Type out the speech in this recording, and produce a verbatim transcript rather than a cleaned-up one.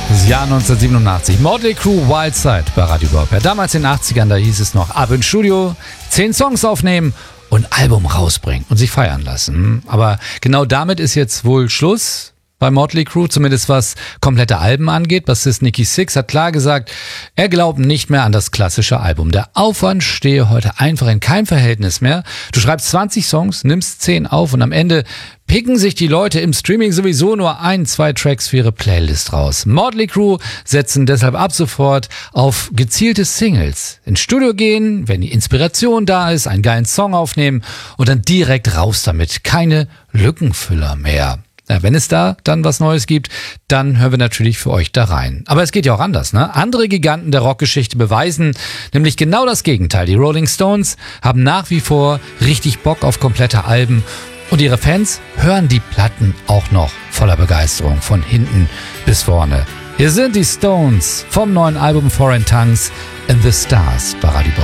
Das Jahr neunzehnhundertsiebenundachtzig. Motley Crue, Wild Side bei Radio Bob. Ja, damals in den achtzigern, da hieß es noch ab ins Studio, zehn Songs aufnehmen und Album rausbringen und sich feiern lassen. Aber genau damit ist jetzt wohl Schluss bei Motley Crue, zumindest was komplette Alben angeht. Bassist Nikki Sixx hat klar gesagt, er glaubt nicht mehr an das klassische Album. Der Aufwand stehe heute einfach in keinem Verhältnis mehr. Du schreibst zwanzig Songs, nimmst zehn auf und am Ende picken sich die Leute im Streaming sowieso nur ein, zwei Tracks für ihre Playlist raus. Motley Crue setzen deshalb ab sofort auf gezielte Singles. Ins Studio gehen, wenn die Inspiration da ist, einen geilen Song aufnehmen und dann direkt raus damit. Keine Lückenfüller mehr. Ja, wenn es da dann was Neues gibt, dann hören wir natürlich für euch da rein. Aber es geht ja auch anders, ne? Andere Giganten der Rockgeschichte beweisen nämlich genau das Gegenteil. Die Rolling Stones haben nach wie vor richtig Bock auf komplette Alben und ihre Fans hören die Platten auch noch voller Begeisterung von hinten bis vorne. Hier sind die Stones vom neuen Album Foreign Tongues and the Stars bei Radio Bob.